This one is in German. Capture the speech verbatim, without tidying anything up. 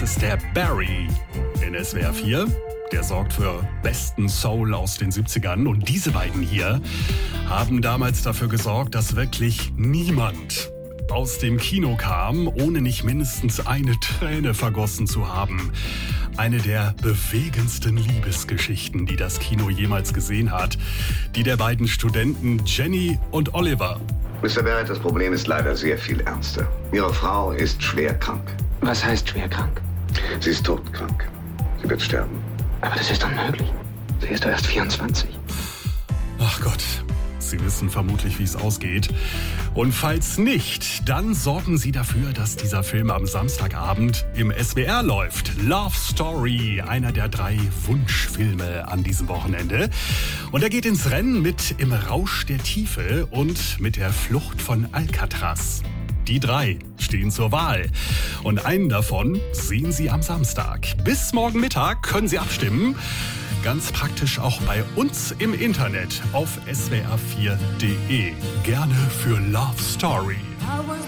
ist der Barry in S W R vier. Der sorgt für besten Soul aus den siebzigern. Und diese beiden hier haben damals dafür gesorgt, dass wirklich niemand aus dem Kino kam, ohne nicht mindestens eine Träne vergossen zu haben. Eine der bewegendsten Liebesgeschichten, die das Kino jemals gesehen hat. Die der beiden Studenten Jenny und Oliver. Mister Barrett, das Problem ist leider sehr viel ernster. Ihre Frau ist schwer krank. Was heißt schwer krank? Sie ist todkrank. Sie wird sterben. Aber das ist unmöglich. Sie ist doch erst vierundzwanzig. Ach Gott, Sie wissen vermutlich, wie es ausgeht. Und falls nicht, dann sorgen Sie dafür, dass dieser Film am Samstagabend im S W R läuft. Love Story, einer der drei Wunschfilme an diesem Wochenende. Und er geht ins Rennen mit Im Rausch der Tiefe und mit der Flucht von Alcatraz. Die drei stehen zur Wahl. Und einen davon sehen Sie am Samstag. Bis morgen Mittag können Sie abstimmen. Ganz praktisch auch bei uns im Internet auf S W R vier punkt de. Gerne für Love Story.